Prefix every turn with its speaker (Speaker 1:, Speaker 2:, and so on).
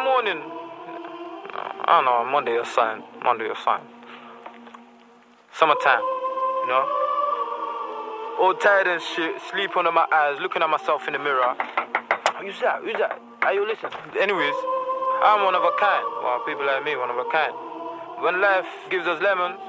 Speaker 1: morning. I don't know, Monday or something. Summertime, you know? All tired and shit, sleep under my eyes, looking at myself in the mirror. Who's that? Are you listening? Anyways, I'm one of a kind. Well, people like me, one of a kind. When life gives us lemons,